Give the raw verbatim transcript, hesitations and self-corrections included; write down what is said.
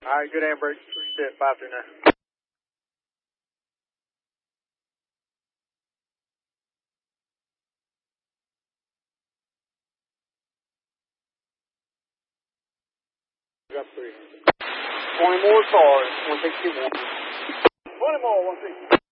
All right, good handbrake. Set five through nine. Drop three. twenty more cars, one sixty-one. twenty more, one sixty.